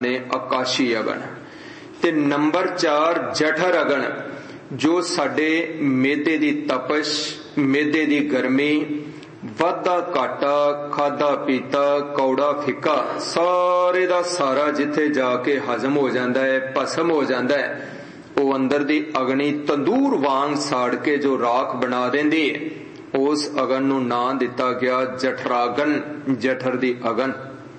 ने आकाशी अगन। ते नंबर 4 जठर अगन, जो साडे मेदे दी तपश, मेदे दी गर्मी, वाधा घाटा, खादा पीता, कौड़ा फिक्का, सारे दा सारा जिथे जाके हजम हो जाता है, भस्म हो जाता है, वो अंदर दी अग्नि तंदूर वांग साड़ के जो राख बना देंदी है, उस अगन नूं नाम दिता गया जठरागन, जठर दी अगन।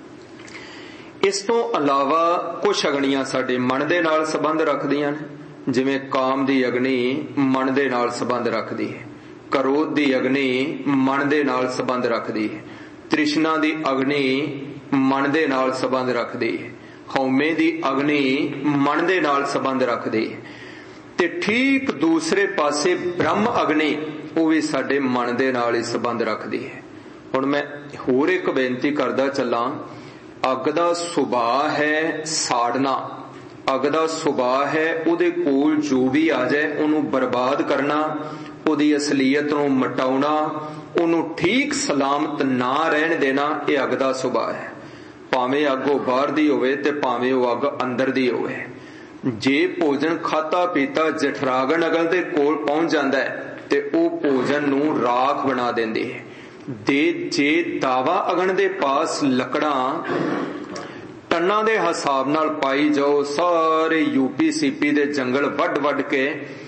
इस तो अलावा कुछ अग्नियां साडे मन दे नाल संबंध रखदियां ने, जिवें काम दी अग्नि मन दे नाल संबंध रखदी है, क्रोध दी अग्नि मन दे नाल संबंध रखदी है, तृष्णा दी अग्नि मन दे नाल संबंध रखदी है, हौमे दी अग्नि मन दे नाल संबंध रखदी है। ते ठीक दूसरे पासे ब्रह्म अग्नि वो भी साडे मन दे नाल ही संबंध रखदी है। हुण मैं होर एक बेनती करदा चलां, अग दा सुभाव है साड़ना, अग दा सुभाव है उहदे कोल जो भी आ जाए उहनूं बर्बाद करना, उहदी असलीयत नूं मटाउणा, उहनूं ठीक सलामत ना रहण देना, ये अग दा सुभाव है। भावें अग बाहर दी होवे ते भावें वो अग अंदर दी होवे। जे भोजन खाता पीता जठरागन अगन दे कोल पहुंच जांदा है ते वो भोजन नूं राख बना देंदी है। जे दावा अगन दे पास लकड़ां टन्ना दे हिसाब नाल पाई जाओ, सारे यूपी सीपी दे जंगल वड वड के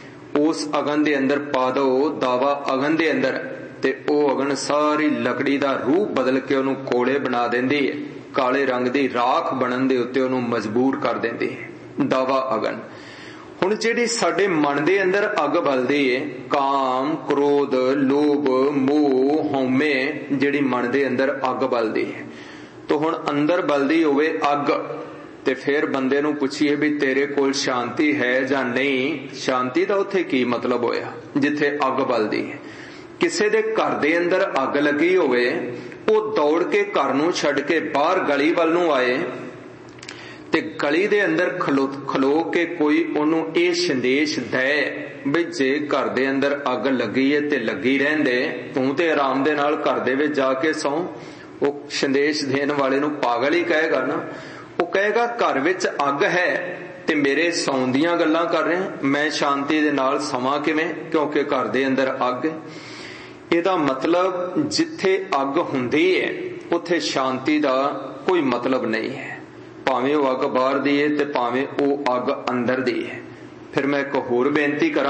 उस अगन दे अंदर पा दो, दावा अगन दे अंदर, ते ओ अगन सारी लकड़ी दा रूप बदल के उन्होंने कोले बना देंदी है, काले रंग दी राख बनन दे उत्ते उन्होंने मजबूर कर देंदी है दावा अगन। हुण जिहड़ी साडे मन दे अंदर अग बलदी है, काम क्रोध लोभ मोह हौमे, जिहड़ी मन दे अंदर अग बलदी है, तो हुण अंदर बलदी होवे अग, ते फिर बंदे नूं पुछीए भी तेरे कोल शांति है जां नहीं, शांति दा उत्थे की मतलब होया जिथे अग बलदी है। किसे दे घर दे अंदर अग लगी होवे, वो दौड़ के घर नूं छड्ड के बाहर गली वल नूं आए, ते गली दे अंदर खलो के कोई ओनू ये संदेश दे भी जे घर दे अंदर अग लगी है ते लगी रहंदे, तू ते आराम दे नाल घर दे विच जाके सौ, वो संदेश देने वाले नूं पागल ही कहेगा ना। वो कहेगा घर विच अग है ते मेरे सौण दीयां गल्लां कर रहे हैं, मैं शांति दे नाल सवां किवें, क्योंकि घर दे अंदर अग है। इहदा मतलब जिथे अग हुंदी है उत्थे शांति दा कोई मतलब नहीं है, भावें वो अग बाहर दी है ते भावें वो अग अंदर दी है। फिर मैं एक होर बेनती करां,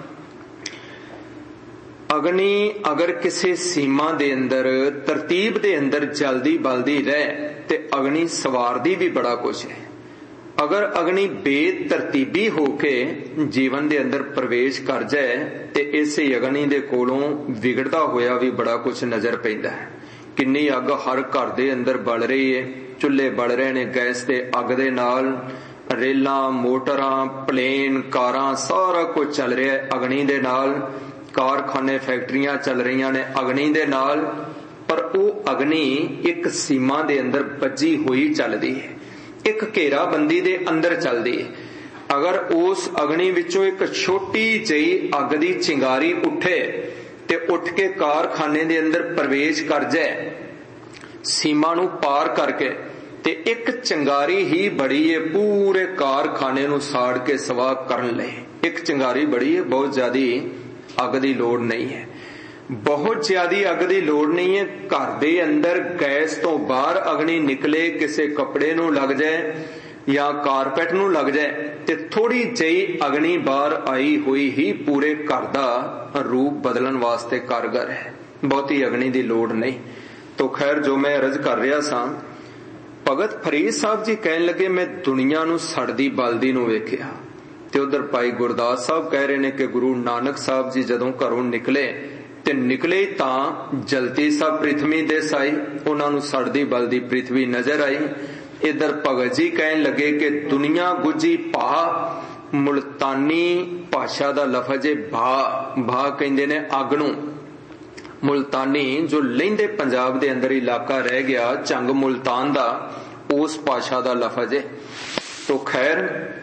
अग्नि अगर किसी सीमा दे अंदर तरतीब दे अंदर जल्दी बलदी रहे ते अग्नि सवारदी भी बड़ा कुछ है। अगर अग्नि बेतरतीबी होके जीवन दे अंदर प्रवेश कर जाए ते इसे अग्नि दे कोलों विगड़दा होया भी बड़ा कुछ नजर पैंदा है। किन्नी अग हर घर दे अंदर बल रही है, चुल्हे बल रहे ने गैस दे अग दे नाल, रेलां मोटरां प्लेन कारां सारा कुछ चल रहा है अग्नि दे नाल, कारखाने फैक्ट्रियां चल रही ने अग्नि दे नाल, पर वो अग्नि एक सीमा दे अंदर बजी हुई चलदी है, एक घेराबंदी दे अंदर चलदी है। अगर उस अग्नि विचों एक छोटी जही अग दी चिंगारी उठे ते उठ के कारखाने दे अंदर प्रवेश कर जाए, सीमा नूं पार करके, ते एक चिंगारी ही बड़ी है पूरे कारखाने नूं साड़ के सवा करन लई। एक चिंगारी बड़ी है, बहुत ज्यादा अग दी लोड़ नहीं है, बहुत ज्यादा अग दी लोड़ नहीं है। घर दे अंदर गैस तो बाहर अग्नि निकले, किसे कपड़े नूं लग जाए या कारपेट नूं लग जाए, ते थोड़ी जही अग्नि बाहर आई हुई ही पूरे घर दा रूप बदलन वास्ते कारगर है, बहुती अग्नि दी लोड़ नहीं। तो खैर जो मैं अर्ज कर रहा सा, भगत फरीद साहब जी कहन लगे मैं दुनिया नूं सड़दी बलदी नूं वेखिया, ते उधर भाई गुरदास साहब कह रहे ने कि गुरु नानक साहब जी जदों घरों निकले ते निकले तां जलती सा पृथ्वी दिस आई, उन्हां नूं सड़दी बलदी पृथ्वी नजर आई। इधर भगत जी कहन लगे कि दुनिया गुजी भा, मुल्तानी भाषा दा लफज है भा, भा कहंदे ने अग नूं। मुल्तानी जो लहिंदे पंजाब दे अंदर इलाका रह गया चंग मुल्तान दा, उस भाषा दा लफज है। तो खैर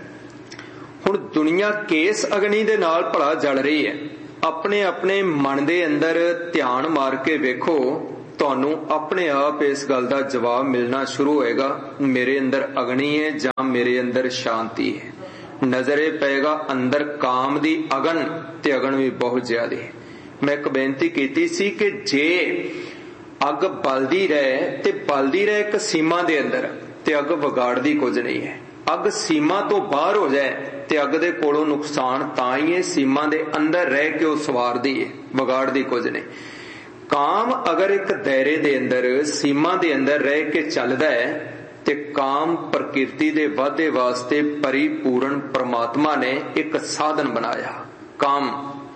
हुण दुनिया केस अग्नि दे नाल भला जल रही है। अपने अपने मन दे अंदर ध्यान मार के वेखो, ਤੁਹਾਨੂੰ ਆਪਣੇ ਆਪ ਇਸ ਗੱਲ ਦਾ ਜਵਾਬ ਮਿਲਣਾ ਸ਼ੁਰੂ ਹੋਏਗਾ, ਮੇਰੇ ਅੰਦਰ ਅਗਨੀ ਹੈ ਜਾਂ ਮੇਰੇ ਅੰਦਰ ਸ਼ਾਂਤੀ ਹੈ। ਨਜ਼ਰੇ ਪਏਗਾ ਅੰਦਰ ਕਾਮ ਦੀ ਅਗਨ, ਤੇ ਅਗਨ ਵੀ ਬਹੁਤ ਜ਼ਿਆਦਾ ਹੈ। ਮੈਂ ਇੱਕ ਬੇਨਤੀ ਕੀਤੀ ਸੀ ਕਿ ਜੇ ਅੱਗ ਬਲਦੀ ਰਹੇ ਤੇ ਬਲਦੀ ਰਹੇ ਇੱਕ ਸੀਮਾ ਦੇ ਅੰਦਰ, ਤੇ ਅੱਗ ਵਿਗਾੜਦੀ ਕੁਝ ਨਹੀਂ ਹੈ। ਅੱਗ ਸੀਮਾ ਤੋਂ ਬਾਹਰ ਹੋ ਜਾਏ ਤੇ ਅੱਗ ਦੇ ਕੋਲੋਂ ਨੁਕਸਾਨ ਤਾਂ ਹੀ ਹੈ, ਸੀਮਾ ਦੇ ਅੰਦਰ ਰਹਿ ਕੇ ਉਹ ਸਵਾਰਦੀ ਹੈ, ਵਿਗਾੜਦੀ ਕੁਝ ਨਹੀਂ। ਕਾਮ ਅਗਰ ਇੱਕ ਦਾਇਰੇ ਦੇ ਅੰਦਰ, ਸੀਮਾ ਦੇ ਅੰਦਰ ਰਹਿ ਕੇ ਚੱਲਦਾ ਹੈ, ਤੇ ਕਾਮ ਪ੍ਰਕਿਰਤੀ ਦੇ ਵਾਧੇ ਵਾਸਤੇ ਪਰਿਪੂਰਨ ਪ੍ਰਮਾਤਮਾ ਨੇ ਇੱਕ ਸਾਧਨ ਬਣਾਇਆ। ਕਾਮ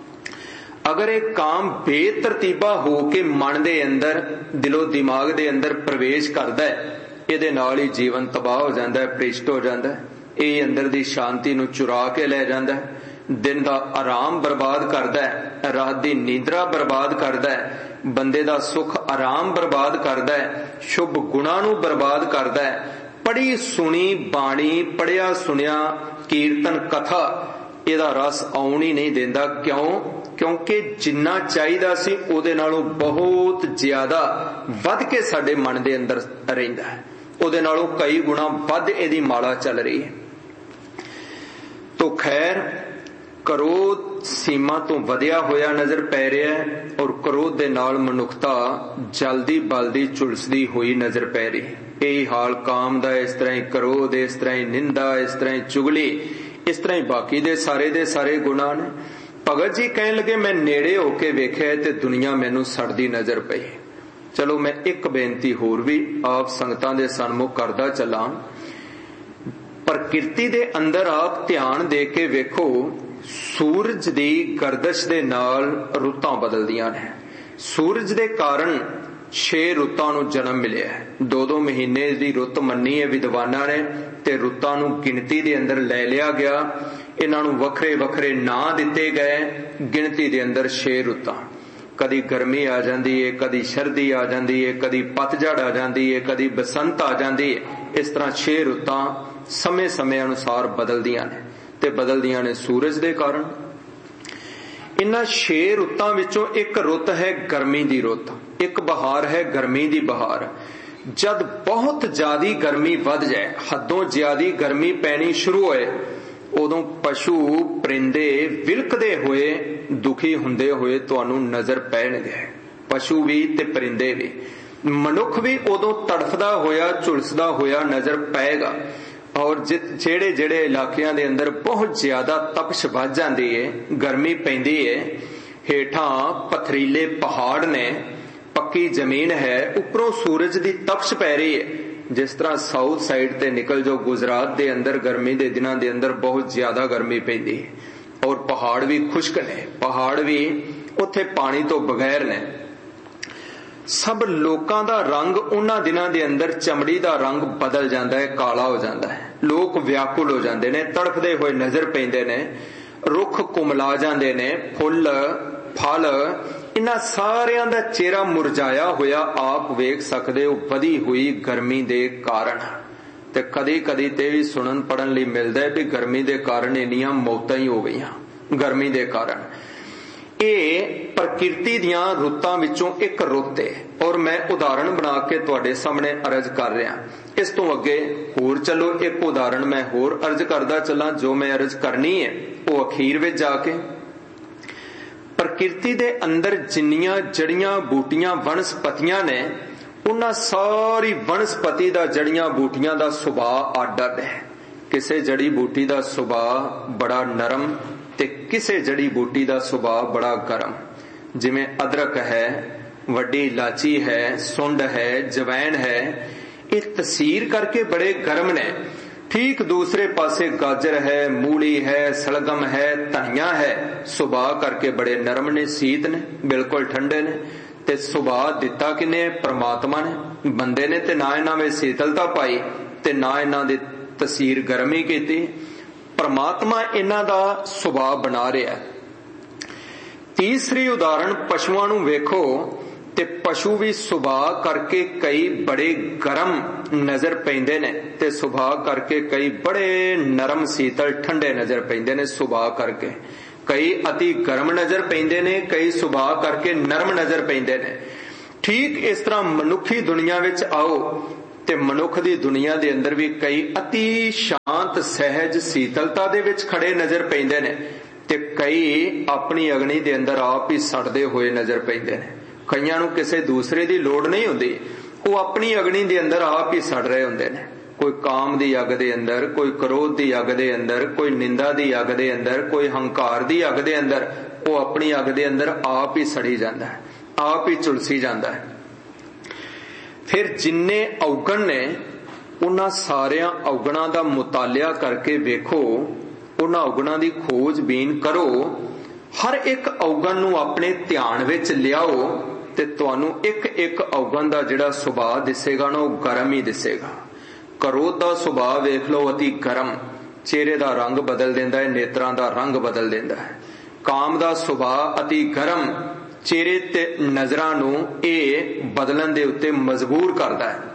ਅਗਰ ਇਹ ਕਾਮ ਬੇਤਰਤੀਬਾ ਹੋ ਕੇ ਮਨ ਦੇ ਅੰਦਰ, ਦਿਲੋਂ ਦਿਮਾਗ ਦੇ ਅੰਦਰ ਪ੍ਰਵੇਸ਼ ਕਰਦਾ ਹੈ, ਇਹਦੇ ਨਾਲ ਹੀ ਜੀਵਨ ਤਬਾਹ ਹੋ ਜਾਂਦਾ ਹੈ, ਭ੍ਰਿਸ਼ਟ ਹੋ ਜਾਂਦਾ ਹੈ। ਇਹ ਅੰਦਰ ਦੀ ਸ਼ਾਂਤੀ ਨੂੰ ਚੁਰਾ ਕੇ ਲੈ ਜਾਂਦਾ ਹੈ, ਦਿਨ ਦਾ ਆਰਾਮ ਬਰਬਾਦ ਕਰਦਾ ਹੈ, ਰਾਤ ਦੀ ਨੀਂਦਰਾ ਬਰਬਾਦ ਕਰਦਾ ਹੈ, ਬੰਦੇ ਦਾ ਸੁੱਖ ਆਰਾਮ ਬਰਬਾਦ ਕਰਦਾ ਹੈ, ਸ਼ੁਭ ਗੁਣਾਂ ਨੂੰ ਬਰਬਾਦ ਕਰਦਾ ਹੈ। ਪੜ੍ਹੀ ਸੁਣੀ ਬਾਣੀ, ਪੜ੍ਹਿਆ ਸੁਣਿਆ ਕੀਰਤਨ ਕਥਾ, ਇਹਦਾ ਰਸ ਆਉਣ ਹੀ ਨਹੀਂ ਦਿੰਦਾ। ਕਿਉਂਕਿ ਜਿੰਨਾ ਚਾਹੀਦਾ ਸੀ ਉਹਦੇ ਨਾਲੋਂ ਬਹੁਤ ਜ਼ਿਆਦਾ ਵੱਧ ਕੇ ਸਾਡੇ ਮਨ ਦੇ ਅੰਦਰ ਰਹਿੰਦਾ ਹੈ, ਉਹਦੇ ਨਾਲੋਂ ਕਈ ਗੁਣਾ ਵੱਧ ਇਹਦੀ ਮਾਲਾ ਚੱਲ ਰਹੀ ਹੈ। ਤੋ ਖੈਰ, ਕਰੋਧ ਸੀਮਾ ਤੋਂ ਵਧਿਆ ਹੋਇਆ ਨਜ਼ਰ ਪੈ ਰਿਹਾ ਹੈ, ਔਰ ਕਰੋਧ ਦੇ ਨਾਲ ਮਨੁੱਖਤਾ ਜਲਦੀ ਬਲਦੀ ਝੁਲਸਦੀ ਹੋਈ ਨਜ਼ਰ ਪੈ ਰਹੀ। ਇਹੀ ਹਾਲ ਕਾਮ ਦਾ, ਇਸ ਤਰ੍ਹਾਂ ਹੀ ਕਰੋਧ, ਇਸ ਤਰ੍ਹਾਂ ਹੀ ਨਿੰਦਾ, ਇਸ ਤਰ੍ਹਾਂ ਹੀ ਚੁਗਲੀ, ਇਸ ਤਰ੍ਹਾਂ ਹੀ ਬਾਕੀ ਦੇ ਸਾਰੇ ਗੁਨਾਹ ਨੇ। ਭਗਤ ਜੀ ਕਹਿਣ ਲੱਗੇ, ਮੈਂ ਨੇੜੇ ਹੋ ਕੇ ਵੇਖਿਆ ਤੇ ਦੁਨੀਆ ਮੈਨੂੰ ਸੜਦੀ ਨਜ਼ਰ ਪਈ। ਚਲੋ ਮੈਂ ਇੱਕ ਬੇਨਤੀ ਹੋਰ ਵੀ ਆਪ ਸੰਗਤਾਂ ਦੇ ਸਨਮੁਖ ਕਰਦਾ ਚੱਲਾਂ। ਪ੍ਰਕਿਰਤੀ ਦੇ ਅੰਦਰ ਆਪ ਧਿਆਨ ਦੇ ਕੇ ਵੇਖੋ, ਸੂਰਜ ਦੀ ਗਰਦਸ਼ ਦੇ ਨਾਲ ਰੁੱਤਾਂ ਬਦਲਦੀਆਂ ਨੇ। ਸੂਰਜ ਦੇ ਕਾਰਨ 6 ਰੁੱਤਾਂ ਨੂੰ ਜਨਮ ਮਿਲਿਆ ਹੈ। 2-2 ਮਹੀਨੇ ਦੀ ਰੁੱਤ ਮੰਨੀ ਹੈ ਵਿਦਵਾਨਾਂ ਨੇ, ਤੇ ਰੁੱਤਾਂ ਨੂੰ ਗਿਣਤੀ ਦੇ ਅੰਦਰ ਲੈ ਲਿਆ ਗਿਆ। ਇਹਨਾਂ ਨੂੰ ਵੱਖਰੇ ਵੱਖਰੇ ਨਾਂ ਦਿੱਤੇ ਗਏ। ਗਿਣਤੀ ਦੇ ਅੰਦਰ 6 ਰੁੱਤਾਂ। ਕਦੀ ਗਰਮੀ ਆ ਜਾਂਦੀ ਹੈ, ਕਦੀ ਸਰਦੀ ਆ ਜਾਂਦੀ ਹੈ, ਕਦੀ ਪਤਝੜ ਆ ਜਾਂਦੀ ਹੈ, ਕਦੀ ਬਸੰਤ ਆ ਜਾਂਦੀ ਹੈ। ਇਸ ਤਰ੍ਹਾਂ 6 ਰੁੱਤਾਂ ਸਮੇਂ ਅਨੁਸਾਰ ਬਦਲਦੀਆਂ ਨੇ, ਤੇ ਬਦਲਦੀਆਂ ਨੇ ਸੂਰਜ ਦੇ ਕਾਰਨ। ਇਹਨਾਂ 6 ਰੁੱਤਾਂ ਵਿੱਚੋਂ ਇੱਕ ਰੁੱਤ ਹੈ ਗਰਮੀ ਦੀ ਰੁੱਤ, ਇੱਕ ਬਹਾਰ ਹੈ ਗਰਮੀ ਦੀ ਬਹਾਰ। ਜਦ ਬਹੁਤ ਜ਼ਿਆਦੀ ਗਰਮੀ ਵੱਧ ਜਾਏ, ਹੱਦੋਂ ਜ਼ਿਆਦੀ ਗਰਮੀ ਪੈਣੀ ਸ਼ੁਰੂ ਹੋਏ, ਉਦੋਂ ਪਸ਼ੂ ਪਰਿੰਦੇ ਵਿਲਕਦੇ ਹੋਏ, ਦੁਖੀ ਹੁੰਦੇ ਹੋਏ ਤੁਹਾਨੂੰ ਨਜ਼ਰ ਪੈਣਗੇ। ਪਸ਼ੂ ਵੀ ਤੇ ਪਰਿੰਦੇ ਵੀ, ਮਨੁੱਖ ਵੀ ਉਦੋਂ ਤੜਫਦਾ ਹੋਇਆ, ਝੁਲਸਦਾ ਹੋਇਆ ਨਜ਼ਰ ਪਏਗਾ। ਔਰ ਜਿਹੜੇ ਇਲਾਕਿਆਂ ਦੇ ਅੰਦਰ ਬਹੁਤ ਜ਼ਿਆਦਾ ਤਪਸ਼ ਵੱਧ ਜਾਂਦੀ ਹੈ, ਗਰਮੀ ਪੈਂਦੀ ਹੈ, ਹੇਠਾਂ ਪਥਰੀਲੇ ਪਹਾੜ ਨੇ, ਪੱਕੀ ਜ਼ਮੀਨ ਹੈ, ਉੱਪਰੋਂ ਸੂਰਜ ਦੀ ਤਪਸ਼ ਪੈ ਰਹੀ ਹੈ। ਜਿਸ ਤਰ੍ਹਾਂ ਸਾਊਥ ਸਾਈਡ ਤੇ ਨਿਕਲ ਜਾਓ, ਗੁਜਰਾਤ ਦੇ ਅੰਦਰ ਗਰਮੀ ਦੇ ਦਿਨਾਂ ਦੇ ਅੰਦਰ ਬਹੁਤ ਜ਼ਿਆਦਾ ਗਰਮੀ ਪੈਂਦੀ ਹੈ, ਔਰ ਪਹਾੜ ਵੀ ਖੁਸ਼ਕ ਨੇ, ਪਹਾੜ ਵੀ ਉੱਥੇ ਪਾਣੀ ਤੋਂ ਬਗੈਰ ਨੇ। ਸਭ ਲੋਕਾਂ ਦਾ ਰੰਗ ਉਹਨਾਂ ਦਿਨਾਂ ਦੇ ਅੰਦਰ, ਚਮੜੀ ਦਾ ਰੰਗ ਬਦਲ ਜਾਂਦਾ ਹੈ, ਕਾਲਾ ਹੋ ਜਾਂਦਾ ਹੈ। ਲੋਕ ਵਿਆਕੁਲ ਹੋ ਜਾਂਦੇ ਨੇ, ਤੜਫਦੇ ਹੋਏ ਨਜ਼ਰ ਪੈਂਦੇ ਨੇ, ਰੁੱਖ ਕੁਮਲਾ ਜਾਂਦੇ ਨੇ, ਫੁੱਲ ਫਲ, ਇਹਨਾਂ ਸਾਰਿਆਂ ਦਾ ਚਿਹਰਾ ਮੁਰਝਾਇਆ ਹੋਇਆ ਆਪ ਵੇਖ ਸਕਦੇ ਹੋ, ਵਧੀ ਹੋਈ ਗਰਮੀ ਦੇ ਕਾਰਨ। ਤੇ ਕਦੀ ਕਦੀ ਤੇ ਵੀ ਸੁਣਨ ਪੜਨ ਲਈ ਮਿਲਦਾ ਹੈ ਵੀ ਗਰਮੀ ਦੇ ਕਾਰਨ ਇੰਨੀਆਂ ਮੌਤਾਂ ਹੀ ਹੋ ਗਈਆਂ, ਗਰਮੀ ਦੇ ਕਾਰਨ। ਇਹ ਪ੍ਰਕਿਰਤੀ ਦੀਆਂ ਰੁੱਤਾਂ ਵਿੱਚੋਂ ਇੱਕ ਰੁੱਤ ਹੈ, ਔਰ ਮੈਂ ਉਦਾਹਰਣ ਬਣਾ ਕੇ ਤੁਹਾਡੇ ਸਾਹਮਣੇ ਅਰਜ਼ ਕਰ ਰਿਹਾ। ਇਸ ਤੋਂ ਅੱਗੇ ਹੋਰ ਚਲੋ, ਇੱਕ ਉਦਾਹਰਣ ਮੈਂ ਹੋਰ ਅਰਜ਼ ਕਰਦਾ ਚੱਲਾਂ। ਜੋ ਮੈਂ ਅਰਜ਼ ਕਰਨੀ ਹੈ ਉਹ ਅਖੀਰ ਵਿੱਚ ਜਾ ਕੇ, ਪ੍ਰਕਿਰਤੀ ਦੇ ਅੰਦਰ ਜਿੰਨੀਆਂ ਜੜੀਆਂ ਬੂਟੀਆਂ ਵਨਸਪਤੀਆਂ ਨੇ, ਉਹਨਾਂ ਸਾਰੀ ਵਨਸਪਤੀ ਦਾ, ਜੜੀਆਂ ਬੂਟੀਆਂ ਦਾ ਸੁਭਾਅ ਅੱਡ-ਅੱਡ ਹੈ। ਕਿਸੇ ਜੜੀ ਬੂਟੀ ਦਾ ਸੁਭਾਅ ਬੜਾ ਨਰਮ, ਤੇ ਕਿਸੇ ਜੜੀ ਬੂਟੀ ਦਾ ਸੁਭਾਅ ਬੜਾ ਗਰਮ। ਜਿਵੇਂ ਅਦਰਕ ਹੈ, ਵੱਡੀ ਇਲਾਚੀ ਹੈ, ਸੁੰਡ ਹੈ, ਜਵੈਣ ਹੈ, ਇਹ ਤਸੀਰ ਕਰਕੇ ਬੜੇ ਗਰਮ ਨੇ। ਠੀਕ ਦੂਸਰੇ ਪਾਸੇ ਗਾਜਰ ਹੈ, ਮੂਲੀ ਹੈ, ਸਲਗਮ ਹੈ, ਧਨੀਆ ਹੈ, ਸੁਭਾਅ ਕਰਕੇ ਬੜੇ ਨਰਮ ਨੇ, ਸੀਤ ਨੇ, ਬਿਲਕੁਲ ਠੰਡੇ ਨੇ। ਤੇ ਸੁਭਾਅ ਦਿੱਤਾ ਕਿਨੇ? ਪ੍ਰਮਾਤਮਾ ਨੇ। ਬੰਦੇ ਨੇ ਤੇ ਨਾ ਇਹਨਾਂ ਵਿੱਚ ਸ਼ੀਤਲਤਾ ਪਾਈ, ਤੇ ਨਾ ਇਹਨਾਂ ਦੀ ਤਸੀਰ ਗਰਮੀ ਕੀਤੀ। ਪ੍ਰਮਾਤਮਾ ਇਹਨਾਂ ਦਾ ਸੁਭਾਅ ਬਣਾ ਰਿਹਾ। ਤੀਸਰੀ ਉਦਾਹਰਣ, ਪਸ਼ੂਆਂ ਨੂੰ ਵੇਖੋ, ਤੇ ਪਸ਼ੂ ਵੀ ਸੁਭਾਅ ਕਰਕੇ ਕਈ ਬੜੇ ਗਰਮ ਨਜ਼ਰ ਪੈਂਦੇ ਨੇ, ਤੇ ਸੁਭਾਅ ਕਰਕੇ ਕਈ ਬੜੇ ਨਰਮ ਸੀਤਲ ਠੰਡੇ ਨਜ਼ਰ ਪੈਂਦੇ ਨੇ। ਸੁਭਾਅ ਕਰਕੇ ਕਈ ਅਤੀ ਗਰਮ ਨਜ਼ਰ ਪੈਂਦੇ ਨੇ, ਕਈ ਸੁਭਾਅ ਕਰਕੇ ਨਰਮ ਨਜ਼ਰ ਪੈਂਦੇ ਨੇ। ठीक इस तरह मनुखी दुनिया विच आओ ते मनुख दी दुनिया दे अंदर भी कई अति शांत सहज शीतलता दे विच खड़े नजर पैंदे ने ते कई अपनी अग्नि दे अंदर आप ही सड़दे होए नजर पैंदे ने। कईयां नूं किसे दूसरे दी लोड़ नहीं हुंदी, वो अपनी अग्नि दे अंदर आप ही सड़ रहे हुंदे ने। कोई काम दी अग दे अंदर, कोई क्रोध दी अग दे अंदर, कोई निंदा दी अग दे अंदर, कोई हंकार दी अग दे अंदर, वो अपनी अग दे अंदर आप ही सड़ी जांदा है, आप ही झुलसी जांदा है। फिर जिन्ने अवगण ने उन्हां सारियां अवगणां दा मुतालिया करके वेखो, उन्हां अवगणां दी खोजबीन करो, हर एक अवगण नूं अपने ध्यान विच लियाओ ते तुहानूं एक एक अवगण दा जिहड़ा सुभाव दिसेगा ना, वो गर्म ही दिसेगा। क्रोध दा सुभाव वेख लो, अति गर्म, चेहरे दा रंग बदल देंदा है, नेत्रां दा रंग बदल देंदा है। काम दा सुभाव अति गर्म, चेहरे ते नजरां नूं इह बदलण दे उत्ते मजबूर करदा है।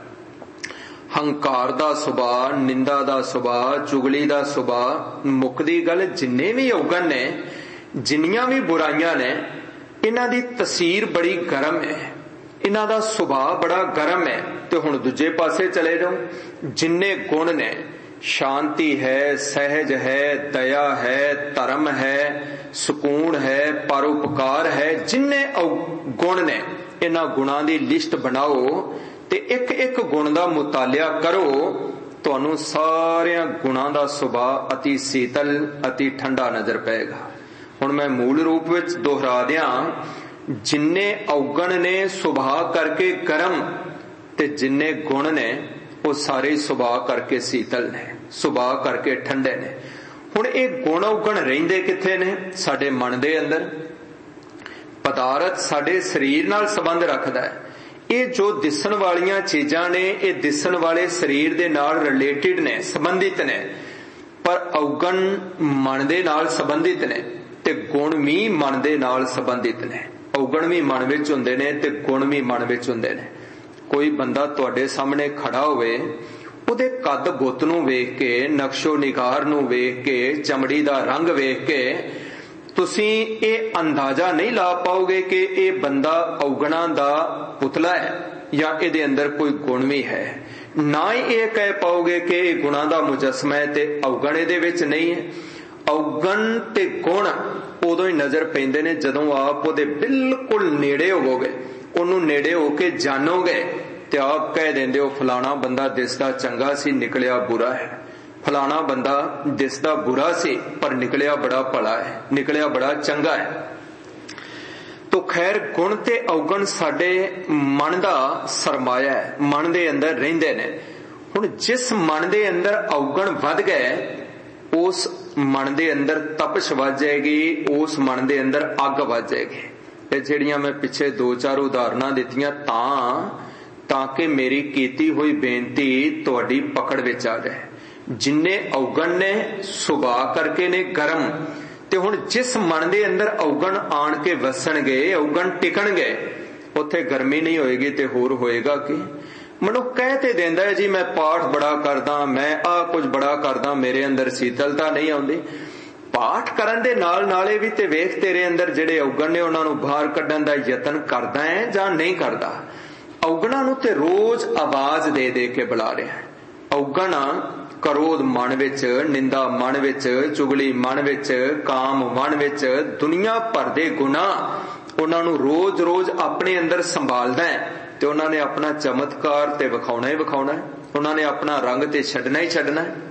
हंकार दा सुभाव, निंदा दा सुभाव, चुगली दा सुभाव, मुकदी गल जिन्ने भी अवगण ने, जिन्नियां भी बुराइयां ने, इन्हां दी तसीर बड़ी गर्म है, इन्हां दा सुभाव बड़ा गर्म है। ते हुण दूजे पासे चले जाओ, जिन्ने गुण ने, शांति है, सहज है, दया है, धर्म है, सुकून है, परोपकार है, जिन्ने गुण ने, इन्हां गुणां दी लिस्ट बनाओ ते एक एक गुण दा मुतालिया करो, तुहानूं सारियां गुणां दा सुभाव अति शीतल, अति ठंडा नजर पेगा। हुण मैं मूल रूप विच दोहरा दियां, जिन्ने अवगण ने सुभाव करके गर्म ते जिन्ने गुण ने वो सारे सुभाव करके शीतल ने, सुभाव करके ठंडे ने। हुण ये गुण अवगण रहिंदे किथे ने? साडे मन दे अंदर। पदार्थ साडे शरीर नाल संबंध रखदा है। ये जो दिसण वालियां चीजां ने, ये दिसण वाले शरीर दे नाल रिलेटेड ने, संबंधित ने, पर अवगण मन दे नाल संबंधित ने ते गुण भी मन दे नाल संबंधित ने। अवगण भी मन विच हुंदे ने ते गुण भी मन विच हुंदे ने। कोई बंदा तुहाडे सामने खड़ा होवे, उहदे कद बुत नूं वेख के, नक्शो निगार नूं वेख के, चमड़ी दा रंग वेख के तुसीं ये अंदाजा नहीं ला पाओगे कि ये बंदा अवगणां दा पुतला है या इहदे अंदर कोई गुण भी है। ना ही ये कह पाओगे कि ये गुणां दा मुजस्समा है ते अवगण इहदे विच नहीं है। अवगण ते गुण उदों ही नजर पैंदे ने जदों आप उहदे बिल्कुल नेड़े होवोगे, उहनूं नेड़े होके जानोगे ते आप कह देंदे हो फलाना बंदा दिसदा चंगा सी, निकलिया बुरा है, फलाना बंदा दिसदा बुरा सी पर निकलिया बड़ा भला है, निकलिया बड़ा चंगा है। तो खैर गुण ते अवगण साडे मन दा सरमाया है, मन दे अंदर रहिंदे ने। हुण जिस मन दे अंदर अवगण वध गए, उस मन दे अंदर तपश वध जाएगी, उस मन दे अंदर अग वध जाएगी। ते जिहड़ियां मैं पिछे दो चार उदाहरणां दित्तियां ताकि मेरी कीती हुई बेनती तुहाडी पकड़ विच आ जाए। जिन्ने अवगण ने सुभाव करके ने गर्म, ते हुण जिस मन दे अंदर अवगण आण के वसणगे, अवगण टिकणगे, उत्थे गर्मी नहीं होएगी ते होर होएगा कि मनुख कह ते देंदा है जी मैं पाठ बड़ा करदा, मैं आ कुछ बड़ा करदा, मेरे अंदर शीतलता नहीं आउंदी। पाठ करन दे नाल नाले भी ते वेख तेरे अंदर जिहड़े अवगण ने उन्हां नूं बाहर कढण दा यतन करदा है जां नहीं करदा। अवगणां नूं ते रोज आवाज दे दे के बुला रिहा है। अवगण क्रोध मन विच, निंदा मन विच, चुगली मन विच, काम मन विच, दुनिया भर दे गुनाह उन्हां नूं रोज रोज अपने अंदर संभालदा है ते उन्हां ने अपना चमत्कार ते विखाउणा ही विखाउणा है, उन्हां ने अपना रंग ते छड्डना ही छड्डना है।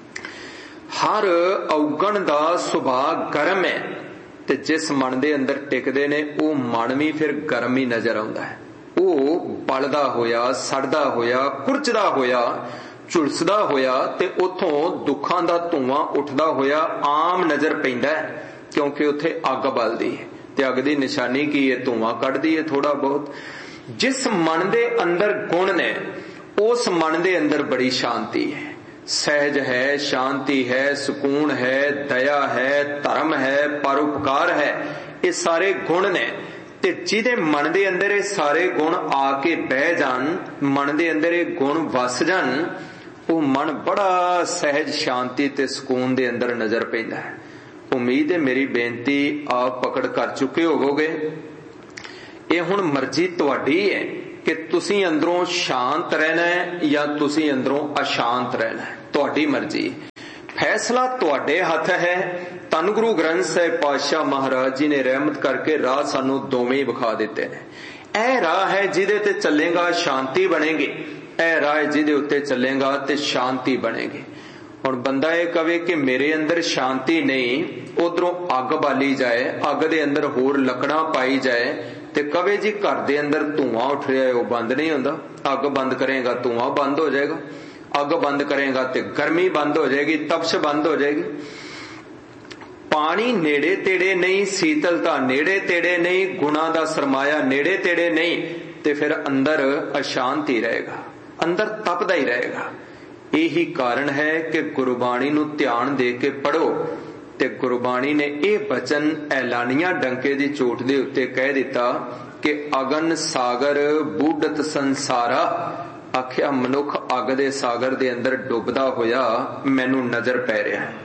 हर अवगण दा सुभाव गर्म है ते जिस मन दे अंदर टिकदे ने वो मन भी फिर गर्म ही नजर आउंदा है। वो बलदा होया, सड़दा होया, कुरचदा होया, झुलसदा होया ते उथों दुखां दा धुआं उठदा होया आम नजर पैंदा है, क्योंकि उत्थे अग बलदी है ते अग दी निशानी की है, धुआं कढदी है थोड़ा बहुत। जिस मन दे अंदर गुण ने उस मन दे अंदर बड़ी शांति है, सहज है, शांति है, सुकून है, दया है, धर्म है, परोपकार है, ये सारे गुण ने। ते जिहदे मन दे अंदर ये सारे गुण आके बह जान, मन दे अंदर ये गुण वस जान, वो मन बड़ा सहज शांति ते सुकून दे अंदर नजर पैंदा है। उम्मीद है मेरी बेनती आप पकड़ कर चुके होवोगे। ये हुण मर्जी तुहाडी है कि तुसीं अंदरों शांत रहना है या तुसीं अंदरों अशांत रहना है, तुहाडी मर्जी। फैसला तुहाडे हथ है। धन गुरु ग्रंथ साहिब पातशाह महाराज जी ने रहमत करके राह सानू दोवें विखा दिते ने। ऐ राह है जिहदे ते चलेगा शांति बनेगी, ऐ राह जिहदे उत्ते चलेगा ते शांति बनेगी। हुण बंदा ये कहे कि मेरे अंदर शांति नहीं, उधरों अग बाली जाए, अग दे अंदर होर लकड़ां पाई जाए ते कहे जी घर दे अंदर धुआं उठ रहा है, वो बंद नहीं होंदा। अग बंद करेगा धुआं बंद हो जाएगा, अग बंद करेगा ते गर्मी बंद हो जाएगी, तपश बंद हो जाएगी। पानी नेड़े तेड़े नहीं, शीतलता नेड़े तेड़े नहीं, गुणा दा सरमाया नेड़े तेड़े नहीं, ते फिर अंदर अशांति रहेगा, अंदर तपदा ही रहेगा। यही कारण है कि गुरबाणी नू ध्यान दे के पढ़ो ते गुरबाणी ने यह वचन ऐलानिया डंके दी चोट दे उत्ते कह दिता कि अगन सागर बूढ़त संसारा, आख्या मनुख अग दे सागर दे अंदर डुबदा होया मैनू नजर पै रहा है।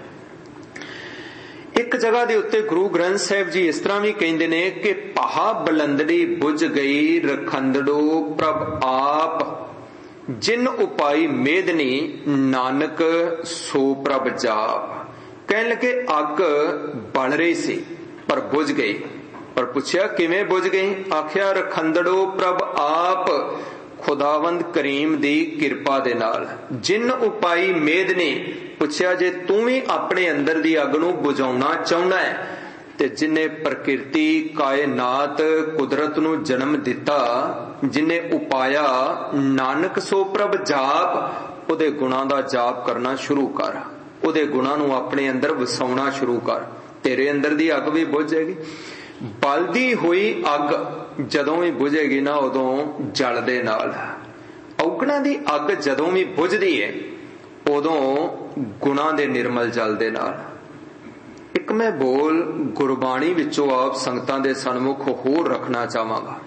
एक जगह दे उत्ते गुरु ग्रंथ साहिब जी इस तरह भी कहंदे ने कि पहा बुलंदड़ी बुझ गई रखंदड़ो प्रभ आप, जिन उपाई मेदनी नानक सो प्रभ जाप। कहने लगे अग बल रही सी पर बुझ गई। पर पूछया किवें बुझ गई? आख्या रखंदड़ो प्रभ आप, खुदावंद करीम दी किरपा दे नाल। जिन उपाई मेदनी, पूछया जे तू भी अपने अंदर दी अग नू बुझाउणा चाहुंदा है ते जिन्ने प्रकृति कायनात कुदरत नू जन्म दिता, जिन्ने उपाया नानक सो प्रभ जाप, उदे गुणां दा जाप करना शुरू कर, उदे गुणां नू अपने अंदर वसाउणा शुरू कर, तेरे अंदर दी अग भी बुझ जाएगी। बलदी हुई अग जदों भी बुझेगी ना उदों जल दे नाल, औगणां दी अग जदों भी बुझदी है उदों गुणां दे निर्मल जल दे नाल। एक मैं बोल गुरबाणी विचों आप संगतां दे सन्मुख होर रखना चाहांगा।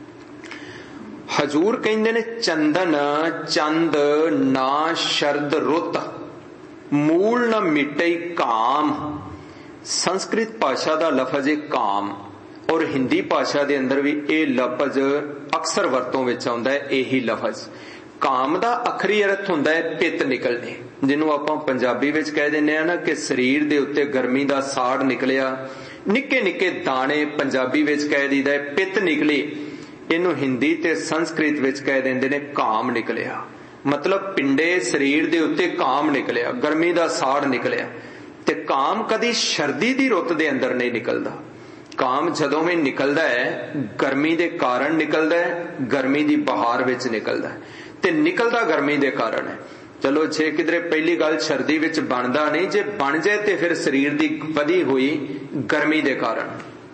हजूर कहंदे ने चंदन चंद ना शरद रुत, मूल न मिटे काम। संस्कृत भाषा दा लफज है काम, और हिंदी भाषा दे अंदर भी यह लफज अक्सर वरतों विच आउंदा है। यही लफज काम दा आखरी अर्थ हुंदा है पित निकलने, जिन्हों आपां पंजाबी विच कह दिंदे आ ना कि शरीर दे उत्ते गर्मी दा साड़ निकलिया, निक्के निक्के दाने पंजाबी विच कह दीदा है पित निकली, इनू हिंदी ते संस्कृत विच कह दिंदे ने काम निकलिया। मतलब पिंडे शरीर दे उत्ते काम निकलिया, गर्मी दा साड़ निकलिया। ते काम कदी सर्दी दी रुत दे अंदर नहीं निकलदा। काम जदों भी निकलदा है गर्मी दे कारण निकलदा है, गर्मी दी बहार विच निकलदा है ते निकलदा गर्मी दे कारण है। चलो जे किधरे पहली गल सर्दी विच बनदा नहीं, जे बन जाए ते फिर शरीर दी वधी हुई गर्मी दे कारण।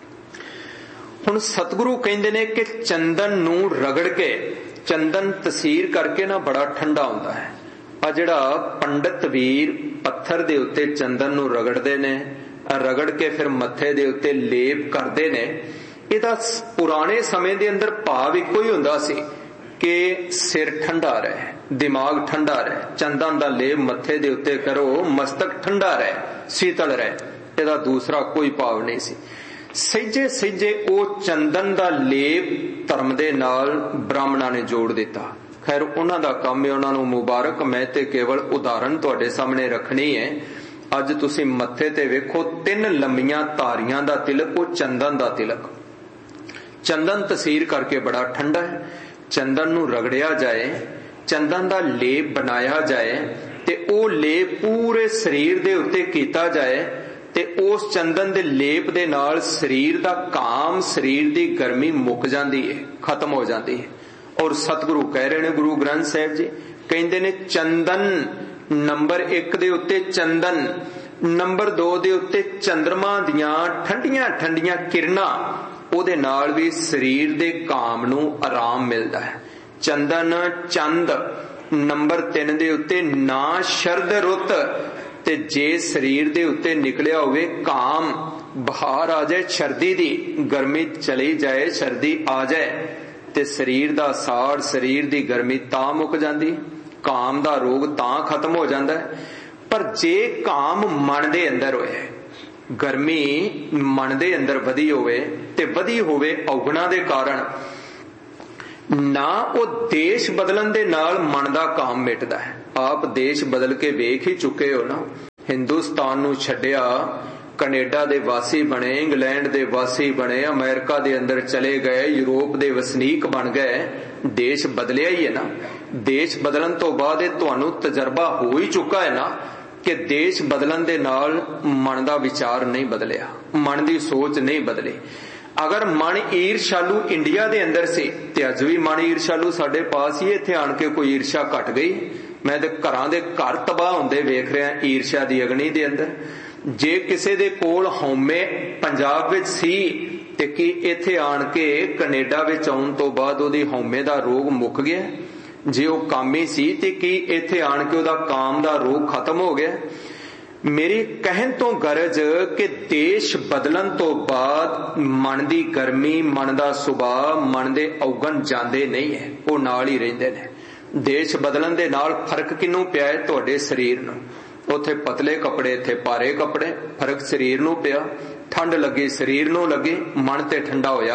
हुण सतगुरु कहंदे ने कि चंदन नू रगड़ के, चंदन तसीर करके ना बड़ा ठंडा हुंदा है। आ जिहड़ा पंडित वीर पत्थर दे उत्ते चंदन नू रगड़दे ने, रगड़ के फिर मत्थे दे उत्ते लेप करदे ने, इहदा पुराने समय दे अंदर भाव इक्को ही हुंदा सी कि सिर ठंडा रहे, दिमाग ठंडा रहे। चंदन दा लेप मत्थे दे उत्ते करो, मस्तक ठंडा रहे, शीतल रहे, इहदा दूसरा कोई भाव नहीं सी। सहिजे सहिजे ओ चंदन दा लेप धर्म दे नाल ब्राह्मणां ने जोड़ दिता। खैर उन्हां दा काम है, उन्हां नूं मुबारक। मैं ते केवल उदाहरण तुहाडे सामने रखनी है। अज तुसीं मत्थे ते वेखो 3 लंबियां धारियां दा तिलक, ओ चंदन दा तिलक। चंदन तसीर करके बड़ा ठंडा है। चंदन नूं रगड़िया जाए, चंदन दा लेप बनाया जाए ते ओ लेप पूरे शरीर दे उत्ते कीता जाए ते उस चंदन दे लेप दे नाल शरीर दा काम, शरीर दी गर्मी मुक जांदी है, खत्म हो जाती है। और सतगुरु कह रहे ने गुरु ग्रंथ साहिब जी कहंदे ने चंदन नंबर 1 दे उत्ते चंदन, नंबर 2 दे उत्ते चंद्रमा दियां ठंडियां ठंडियां किरणां, ओदे नाल भी शरीर दे काम नूं आराम मिलदा है। चंदन चंद नंबर 3 दे उत्ते ना शरद रुत, ते जे शरीर दे उत्ते निकलिया होवे काम, बहार आ जाए सर्दी दी, गर्मी चली जाए सर्दी आ जाए ते शरीर दा साड़, शरीर दी गर्मी तां मुक जांदी, काम दा रोग तां खत्म हो जांदा है। पर जे काम मन दे अंदर होए, गर्मी मन दे अंदर वधी होवे ते वधी होवे औगुणां दे कारण, ना वो देश बदलन दे नाल मन दा काम मिटदा है। आप देश बदल के वेख ही चुके हो ना। हिंदुस्तान नूं छड्डिया, कनेडा दे वासी बने, इंग्लैंड दे वासी बने, अमेरिका दे अंदर चले गए, यूरोप दे वसनीक बन गए, देश बदलिया ही है ना। देश बदलन तो बाद तुहानूं तजर्बा हो ही चुका है ना कि देश बदलन दे नाल मन दा विचार नहीं बदलिया, मन दी सोच नहीं बदली। अगर मन ईर्षालू इंडिया दे अंदर से ते अज भी मन ईर्षालू साडे पास ही, इत्थे आण के कोई ईर्षा घट गई? मैं ते घरां दे घर तबाह हुंदे वेख रिहा ईर्षा दी अग्नि दे अंदर। जे किसे दे कोल हौमे पंजाब विच सी ते की इत्थे आण के कनेडा विच आउण तो बाद ओहदी हौमे दा रोग मुक गया? जे वो कामी सी ते की इत्थे आण के ओहदा काम दा रोग खत्म हो गया? मेरी कहन तो गरज कि देश बदलन तो बाद मन दी गर्मी, मन दा सुभाव, मन दे औगण जांदे नहीं है, वो नाल ही रहिंदे ने। देश बदलन दे नाल फर्क किनू पिया है? तुहाडे शरीर नूं। उथे पतले कपड़े, इत्थे भारे कपड़े, फर्क शरीर नूं पिया। ठंड लगी शरीर नूं लगी, मन ते ठंडा होया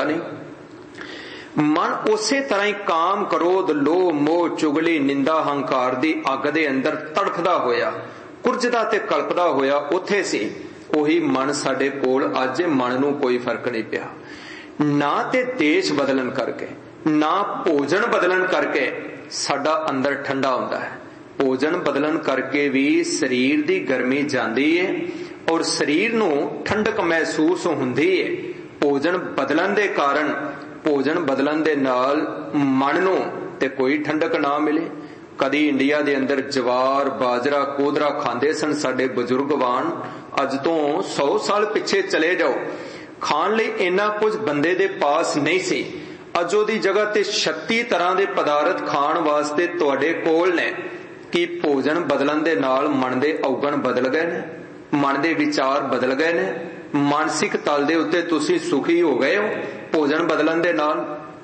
नहीं। मन उसे तरह ही काम, क्रोध, लोभ, मोह, चुगली, निंदा, हंकार दी अग दे अंदर तड़फदा होया, कुरजदा ते कल्पदा होया उथे सी। ओही मन साडे कोल अज मन नूं कोई फर्क नहीं पिया। ना ते देश बदलन करके, ना भोजन बदलन करके साडा अंदर ठंडा हुंदा है। भोजन बदलन करके भी शरीर दी गर्मी जांदी है और शरीर नूं ठंडक महसूस हुंदी है। भोजन बदलन दे कारण, भोजन बदलन दे नाल मन नूं ते कोई ठंडक ना मिले। कदी इंडिया दे अंदर जवार, बाजरा, कोदरा खांदे सन साडे बजुर्गवान। अज तो 100 साल पिछे चले जाओ, खाण लई इन्ना कुछ बंदे दे पास नहीं सी। अज ओहदी जगह ते 36 तरह दे पदार्थ खाण वास्ते तुहाडे कोल ने। कि भोजन बदलन दे नाल मन दे औगण बदल गए ने, मन दे विचार बदल गए ने, मानसिक तल दे उत्ते तुसी सुखी हो गए हो भोजन बदलन दे नाल।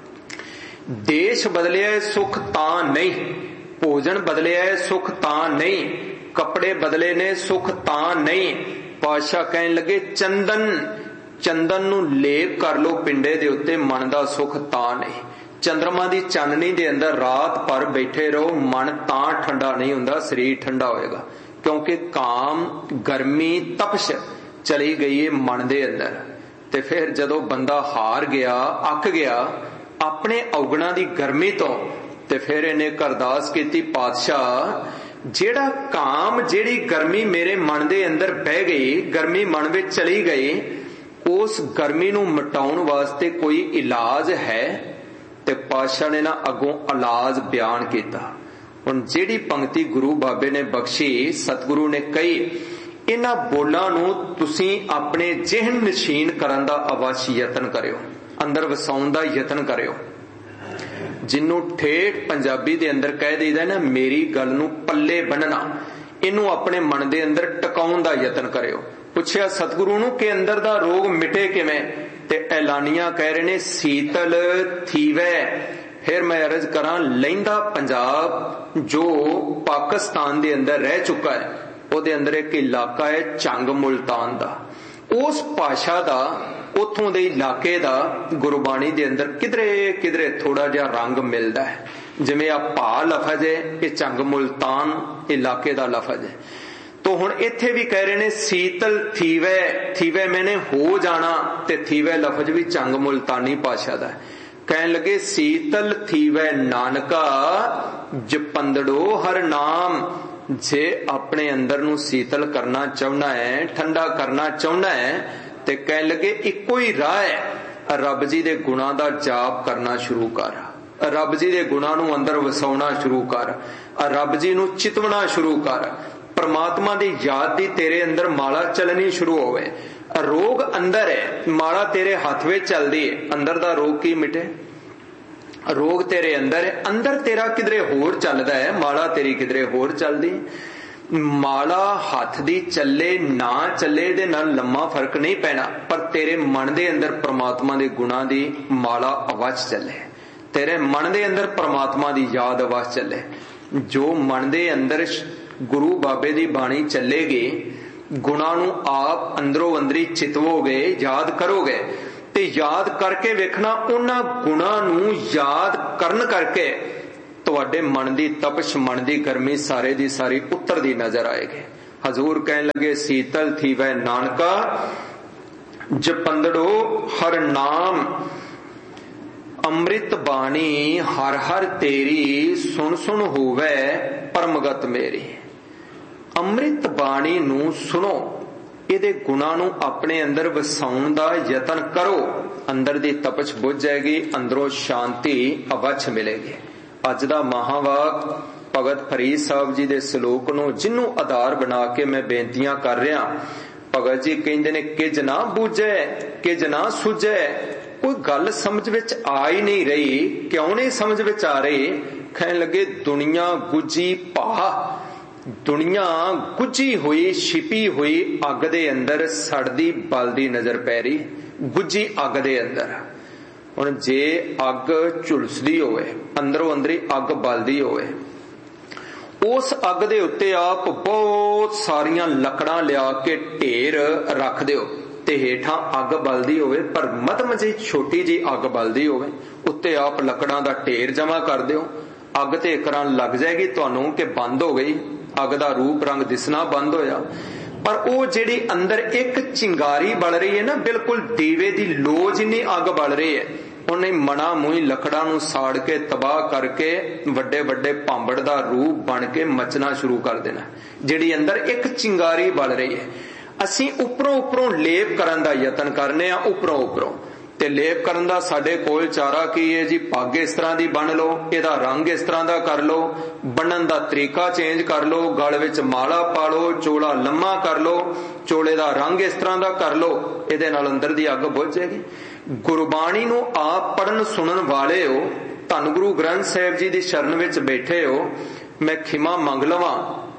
देश बदलिया है सुख तां नहीं, भोजन बदलिया है सुख तां नहीं, कपड़े बदले ने सुख तां नहीं। पातशाह कहन लगे चंदन, चंदन नूं लेप कर लो पिंडे दे उत्ते, मन दा सुख तां नहीं। चंद्रमा दी चाननी दे अंदर रात भर बैठे रहो, मन तां ठंडा नहीं हुंदा, शरीर ठंडा होएगा। क्योंकि काम, गर्मी, तपश चली गई है मन दे अंदर। ते फिर जदों बंदा हार गया, अक गया अपने औगणा दी गर्मी तो, ते फिर इन्हें अरदास कीती, पातशाह जेड़ा काम, जेड़ी गर्मी मेरे मन दे अंदर बह गई, गर्मी मन विच चली गई, उस गर्मी नूं मिटाउण वास्ते कोई इलाज है? ते पातशाह ने ना अगों इलाज बयान किया। हुण जेड़ी पंक्ति गुरु बाबे ने बख्शी, सतगुरु ने कही, इन्हां बोलां नूं तुसीं अपने जिहन नशीन करन दा अवश्य यतन करियो, अंदर वसाउण दा यतन करियो। जिन्नू ठेठ पंजाबी दे अंदर कह दईदा ना, मेरी गल नूं पल्ले बन्नना, इनू अपने मन दे अंदर टकाउण दा यतन करियो। पुछया सतगुरु नूं कि अंदर दा रोग मिटे किवें? ते ऐलानिया कह रहे ने शीतल थीवै। फिर मैं अर्ज करा, लैंदा पंजाब जो पाकिस्तान दे अंदर रह चुका है, ओदे अंदर एक इलाका है चंग मुल्तान दा। उस भाषा दा, उथों दे इलाके दा गुरबाणी दे अंदर किधरे किधरे थोड़ा जिहा रंग मिलदा है। जिवें आ भा लफज है, ये चंग मुल्तान इलाके दा लफज है। तो हुण इत्थे भी कह रहे ने शीतल थीवै, थीवै मैंने हो जाना, ते थीवै लफज भी चंग मुल्तानी भाषा दा है। कहन लगे शीतल थीवै नानका जपंदड़ो हर नाम। जे अपने अंदर नूं शीतल करना चाहना है, ठंडा करना चाहना है, ते कहन लगे इक्को ही राह है, रब जी दे गुणां दा जाप करना शुरू कर, रब जी दे गुणां नूं अंदर वसाउणा शुरू कर, रब जी नूं चितवना शुरू कर, परमात्मा दी याद दी तेरे अंदर माला चलनी शुरू होवे। रोग अंदर है, माला तेरे हाथ में चलदी है, अंदर दा रोग की मिटे? रोग तेरे अंदर है, अंदर तेरा किधरे होर चलदा है, माला तेरी किधरे होर चलदी। माला हाथ दी चले ना चले दे नाल लम्मा फर्क नहीं पैना, पर तेरे मन दे अंदर परमात्मा दे गुणां दी माला अवश्य चले, तेरे मन दे अंदर परमात्मा दी याद अवश्य चले। जो मन दे अंदर गुरु बाबे दी बाणी चलेगी, गुणां नूं आप अंदरों अंदरी चितवोगे, याद करोगे ते याद करके वेखना उन्हां गुणां नूं याद करन करके तुहाडे मन दी तपश, मन दी गर्मी सारे दी सारी उतरदी नजर आएगी। हजूर कहन लगे शीतल थी वह नानका जपंदड़ो हर नाम, अमृत बाणी हर हर तेरी, सुन सुन होवे परमगत मेरी। अमृत बाणी नूं सुनो, इहदे गुणां नूं अपने अंदर वसाउण दा यतन करो, अंदर दी तपश बुझ जाएगी, अंदरों शांति अवश्य मिलेगी। अज दा महावाक भगत फरीद साहब जी दे सलोक नूं जिन्नू आधार बना के मैं बेनतियां कर रहा, भगत जी कहंदे ने किज ना बूझे किज ना सुझे। कोई गल समझ विच आ ही नहीं रही। क्यों नहीं समझ विच आ रही? कहन लगे दुनिया गुजी भा, दुनिया गुजी हुई छिपी हुई अग दे अंदर सड़दी बलदी नजर पै रही, गुजी अग दे अंदर। हुण जे अग झुलसदी होवे, अंदरों अंदरी अग बलदी होवे, उस अग दे उत्ते आप बहुत सारियां लकड़ां लिया के ढेर रख दिओ ते हेठां अग बलदी होवे, पर मधम जी छोटी जी अग बलदी होवे, उत्ते आप लकड़ां दा ढेर जमा कर दिओ, अग ते एकरां लग जाएगी तुहानूं कि बंद हो गई, अग दा रूप रंग दिसना बंद होया। पर वो जिहड़ी अंदर एक चिंगारी बल रही है ना, बिल्कुल दीवे दी लो जिन्नी अग बल रही है, उन्हें मना मुही लकड़ां नूं साड़ के तबाह करके वड्डे वड्डे भांबड़ दा रूप बन के मचना शुरू कर देना। जिहड़ी अंदर एक चिंगारी बल रही है, असीं उपरों उपरों लेप करन दा यतन करने आ, उपरों उपरों ते लेप करन दा साडे कोल चारा की है जी, पग इस तरह दी बन लो, इहदा रंग इस तरह दा कर लो, बनन दा तरीका चेंज कर लो, गल विच माला पा लो, चोला लम्मा कर लो, चोले दा रंग इस तरह दा कर लो, इहदे नाल अंदर दी अग बुझ जाएगी। गुरबाणी नूं आप पढ़न सुनन वाले हो, धन गुरु ग्रंथ साहिब जी दी शरण विच बैठे हो, मैं खिमा मंग लवां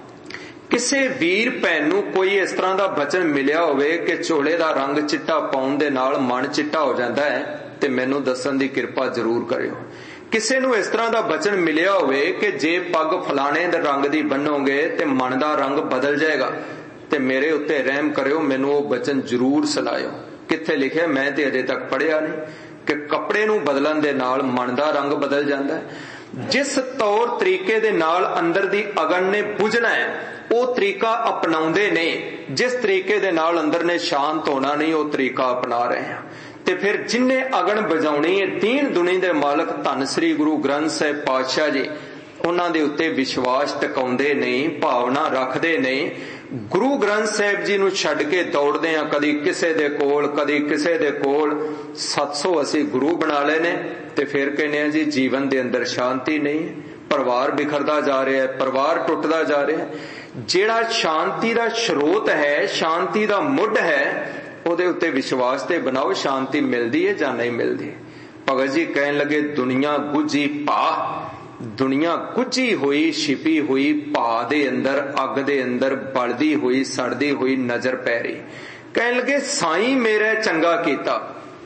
किसे वीर भैन नूं कोई इस तरह दा वचन मिलिया होवे कि चोले दा रंग चिट्टा पाउण दे नाल मन चिट्टा हो जांदा है, ते मैनूं दस्सण दी किरपा जरूर करियो। किसे नूं इस तरह दा वचन मिलिया होवे कि जे पग फलाणे दे रंग दी बन्नोगे ते मन दा रंग बदल जाएगा, ते मेरे उत्ते रहम करियो, मैनूं वो वचन जरूर सुनाइयो। कित्थे लिखिआ? मैं ते अजे तक पढ़िया नहीं कि कपड़े नूं बदलन दे नाल मन दा रंग बदल जांदा है। जिस तौर तरीके दे नाल अंदर दी अगन ने बुझना है, वो तरीका अपनाउंदे नहीं, जिस तरीके दे नाल अंदर ने शांत होना नहीं, वो तरीका अपना रहे हैं। ते फिर जिन्ने अगन बजाउणी है, दीन दुनी दे मालक धन श्री गुरु ग्रंथ साहिब पातशाह जी, उन्हां दे उत्ते विश्वास टकाउंदे नहीं, भावना रखदे नहीं। गुरु ग्रंथ साहिब जी नूं छड्ड के दौड़दे आ, कदी किसे दे कोल कदी किसे दे कोल, 700 असीं गुरु बना लए ने, ते फिर कहने आ जी जीवन दे अंदर शांति नहीं, परिवार बिखरदा जा रहा है, परिवार टुटदा जा रहा है। जिहड़ा शांति दा स्रोत है, शांति दा मुੱਢ है, ਉਹਦੇ ਉੱਤੇ विश्वास ते बनाओ, शांति मिलदी है जां नहीं मिलदी। भगत जी कहन लगे दुनिया गुझी भा, दुनिया गुझी हुई छिपी हुई भा दे अंदर, अग दे अंदर बलदी हुई सड़दी हुई नजर पै रही। कहन लगे साईं मेरे चंगा कीता,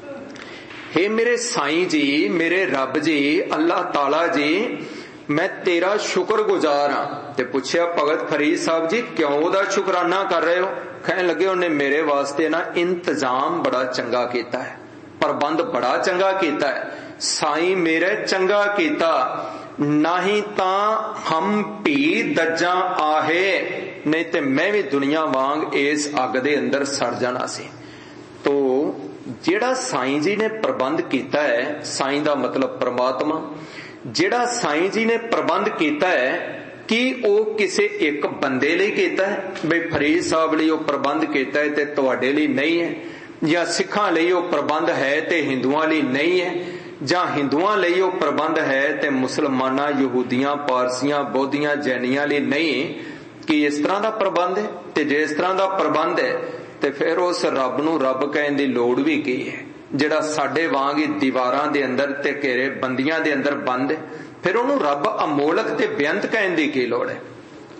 हे मेरे साईं जी, मेरे रब जी, अल्लाह ताला जी, मैं तेरा शुक्रगुजार हाँ। ते पुछया भगत फरीद साहब जी क्यों ओदा शुकराना कर रहे हो? कहने लगे उन्हें मेरे वास्ते ना इंतजाम बड़ा चंगा कीता है, प्रबंध बड़ा चंगा कीता है। साईं मेरे चंगा कीता, नहीं तां हम भी दज्जा आहे, नहीं ते मैं भी दुनिया वांग इस अग दे अंदर सड़ जाना सी। तो जेड़ा साईं जी ने प्रबंध कीता है, साईं दा मतलब परमात्मा, जेड़ा साईं जी ने प्रबंध कीता है कि वो किसे एक बंदे लिए कीता है, भाई फरीद साहब लिए वो प्रबंध कीता है ते तुहाडे लिए नहीं है, या सिखां लिए वो प्रबंध है ते हिंदुआं लिए नहीं है, ਜਾਂ ਹਿੰਦੂਆਂ ਲਈ ਉਹ ਪ੍ਰਬੰਧ ਹੈ ਤੇ ਮੁਸਲਮਾਨਾਂ ਯਹੂਦੀਆਂ ਪਾਰਸੀਆਂ ਬੋਧੀਆਂ ਜੈਨੀਆਂ ਲਈ ਨਹੀਂ, ਕਿ ਇਸ ਤਰ੍ਹਾਂ ਦਾ ਪ੍ਰਬੰਧ ਹੈ। ਤੇ ਜੇ ਇਸ ਤਰ੍ਹਾਂ ਦਾ ਪ੍ਰਬੰਧ ਹੈ ਤੇ ਫਿਰ ਉਸ ਰੱਬ ਨੂੰ ਰੱਬ ਕਹਿਣ ਦੀ ਲੋੜ ਵੀ ਕੀ ਹੈ, ਜਿਹੜਾ ਸਾਡੇ ਵਾਂਗ ਹੀ ਦੀਵਾਰਾਂ ਦੇ ਅੰਦਰ ਤੇ ਘੇਰੇ ਬੰਦੀਆਂ ਦੇ ਅੰਦਰ ਬੰਦ ਹੈ, ਫਿਰ ਉਹਨੂੰ ਰੱਬ ਅਮੋਲਕ ਤੇ ਬੇਅੰਤ ਕਹਿਣ ਦੀ ਕੀ ਲੋੜ ਹੈ।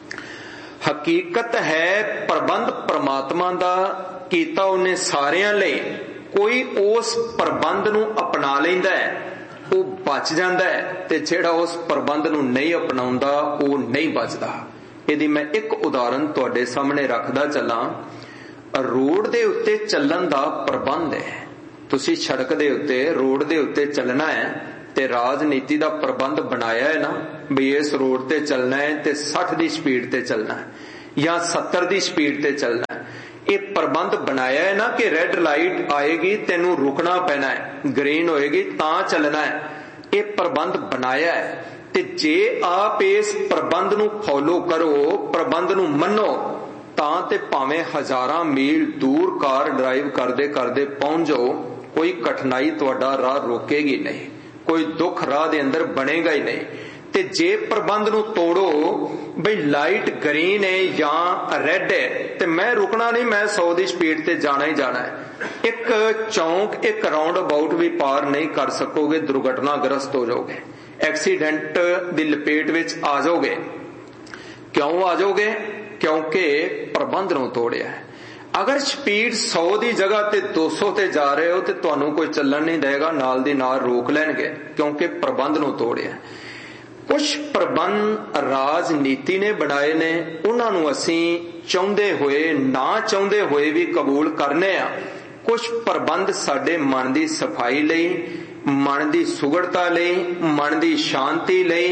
ਹਕੀਕਤ ਹੈ ਪ੍ਰਬੰਧ ਪਰਮਾਤਮਾ ਦਾ ਕੀਤਾ ਉਹਨੇ ਸਾਰਿਆਂ ਲਈ। कोई उस प्रबंध नूं अपना लैंदा है वो बच जांदा है, ते जिहड़ा उस प्रबंध नूं नहीं अपनाउंदा वो नहीं बचदा। ਇਹਦੀ मैं एक उदाहरण तुहाडे सामने रखदा चलां। रोड दे उत्ते चलण दा प्रबंध है। तुसीं सड़क दे उत्ते रोड दे उत्ते चलना है ते राजनीति दा प्रबंध बनाया है ना भी इस रोड ते चलना है ते 60 दी स्पीड ते चलना है या 70 दी स्पीड ते चलना है। ये प्रबंध बनाया है ना कि रेड लाइट आएगी तेनू रुकना पैना है, ग्रीन होएगी तां चलना है। ये प्रबंध बनाया है ते जे आप इस प्रबंध नू फॉलो करो, प्रबंध नू मनो तां ते भावें हजारां मील दूर कार ड्राइव करदे करदे पहुंच जाओ, कोई कठिनाई तुहाडा राह रोकेगी नहीं, कोई दुख राह दे अंदर बनेगा ही नहीं। ते जे प्रबंध नू तोड़ो बई लाइट ग्रीन है या रेड है ते मैं रुकना नहीं, मैं 100 दी स्पीड ते जाना ही जाना है। एक चौंक एक राउंड अबाउट भी पार नहीं कर सकोगे, दुर्घटनाग्रस्त हो जाओगे, एक्सीडेंट दी लपेट विच आ जाओगे। क्यों आ जाओगे? क्योंकि प्रबंध नू तोड़िया है। अगर स्पीड 100 की जगह ते 200 ते जा रहे हो तो तुहानू कोई चलन नहीं देगा, नाल दी नाल रोक लैणगे क्योंकि प्रबंध नू तोड़िया। कुछ प्रबंध राजनीति ने बनाए ने, उन्हां नू असीं चाहुंदे होए ना चाहुंदे होए भी कबूल करने आ। कुछ प्रबंध साडे मन दी सफाई लई, मन दी सुगड़ता लई, मन दी शांति लई,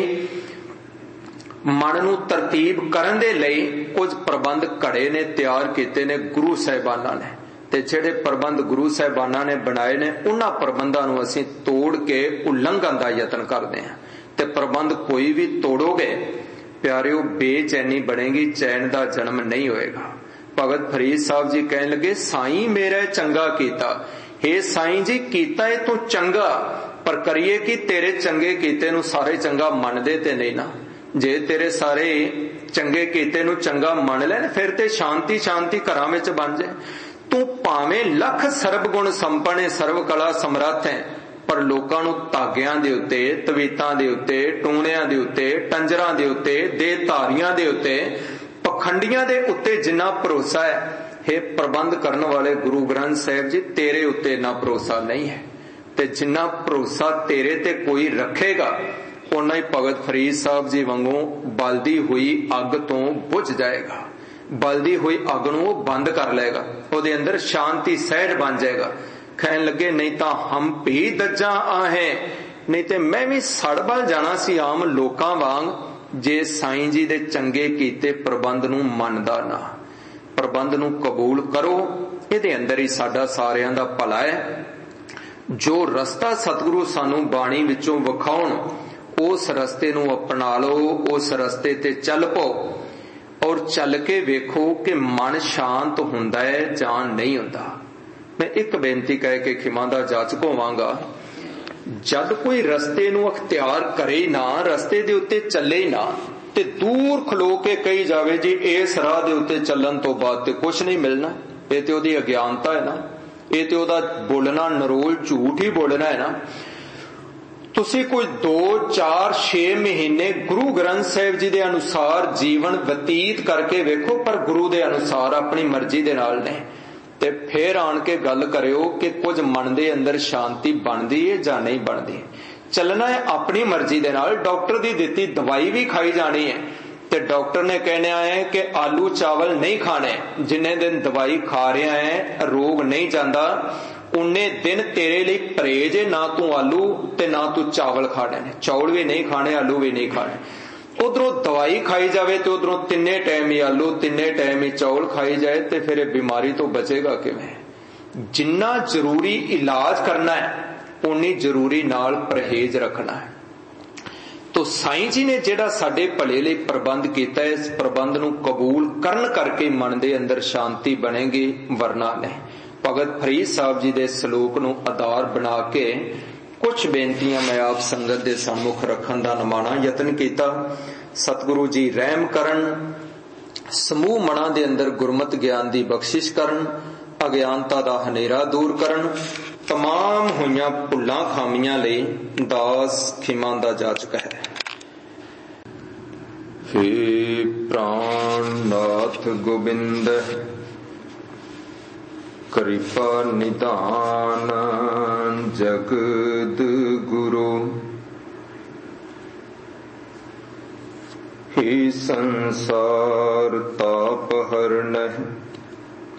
मन नू तरतीब करन दे लई कुछ प्रबंध घड़े ने तैयार कीते ने गुरु साहिबाना ने। ते जिहड़े प्रबंध गुरु साहिबाना ने बनाए ने उन्हां प्रबंधां नू असीं तोड़ के उल्लंघन दा यतन करदे हां। ते प्रबंध कोई भी तोड़ोगे प्यारिओ बेचैनी बनेगी, चैन दा जन्म नहीं होएगा। भगत फरीद साहब जी कहन लगे साईं मेरा चंगा कीता। हे साईं जी कीता है तू चंगा, पर करिए कि तेरे चंगे कीते नू सारे चंगा मनदे ते नहीं ना। जे तेरे सारे चंगे कीते नू चंगा मन लैन फिर ते शांति शांति घरां विच बन जाए। तू भावें लख सर्ब गुण संपन्न सर्व कला समर्थ है, पर लोकां नू धागियां दे उत्ते, तवीतां दे उत्ते, टूणियां दे उत्ते, टंजरां दे उत्ते, देहधारियां दे उत्ते, पखंडियां दे उत्ते जिन्ना भरोसा है, हे प्रबंध करने वाले गुरु ग्रंथ साहिब जी तेरे उत्ते इन्ना भरोसा नहीं है। ते जिन्ना भरोसा तेरे ते कोई रखेगा उन्ना ही भगत फरीद साहब जी वांगू बलदी हुई अग तो बुझ जाएगा, बलदी हुई अग नू बंद कर लेगा, उहदे अंदर शांति सहज बन जाएगा। कहन लगे नहीं तो हम भी दज्जा आहे, नहीं तो मैं भी सड़ बल जाना सी आम लोकां वांग जे साईं जी दे चंगे कीते प्रबंध नू मनदा ना। प्रबंध नू कबूल करो, इहदे अंदर ही साडा सारियां दा भला है। जो रस्ता सतगुरु सानू बाणी विचों विखाउण उस रस्ते नू अपना लो, उस रस्ते ते चल पो और चल के वेखो कि मन शांत हुंदा है जां नहीं हुंदा। मैं एक बेनती कह के खिमा दा जाचक होवांगा, जद कोई रस्ते नू अख्तियार करे ही ना, रस्ते दे उत्ते चले ही ना ते दूर खलो के कही जावे जी इस राह दे उत्ते चलन तो बाद ते कुछ नहीं मिलना, ये ते ओदी अज्ञानता है ना, ये ते ओदा बोलना नरोल झूठ ही बोलना है ना। तुसी कोई 2, 4, 6 महीने गुरु ग्रंथ साहिब जी दे अनुसार जीवन बतीत करके वेखो, पर गुरु दे अनुसार अपनी मर्जी दे नाल नहीं, ते फिर आन के गल करियो कि कुछ मन दे अंदर शांति बनदी है जां नहीं बनदी। चलना है अपनी मर्जी दे नाल, डॉक्टर दी दित्ती दवाई भी खाई जानी है ते डॉक्टर ने कहना है कि आलू चावल नहीं खाने, जिन्ने दिन दवाई खा रहा है रोग नहीं जाता उन्ने दिन तेरे लिए परहेज है, ना तू आलू ते ना तू चावल खाने, चौल भी नहीं खाने आलू भी नहीं खाने। उधरों दवाई खाई जाए तो उधरों तिन्ने टाइम ही आलू तिन्ने टाइम ही चौल खाई जाए तो फिर बीमारी तो बचेगा किवें। जिन्ना जरूरी इलाज करना है उन्नी जरूरी नाल परहेज रखना है। तो साईं जी ने जिहड़ा साडे भले लई प्रबंध कीता है, इस प्रबंध नूं कबूल करन करके मन दे अंदर शांति बनेगी, वरना नहीं। भगत फरीद साहब जी दे सलोक नूं आधार बना के कुछ बेनतियां मैं आप संगत दे सम्मुख रखण दा नमाणा यतन कीता। सतगुरु जी रहम करन, समूह मना दे अंदर गुरमत ज्ञान दी बख्शिश करन, अज्ञानता दा हनेरा दूर करन। तमाम होइयां भुल्लां खामियां लई दास खिमा दा जाचक है। हे प्राणनाथ गोबिंद कृपा निधान जगद गुरु, हे संसार ताप हरणहि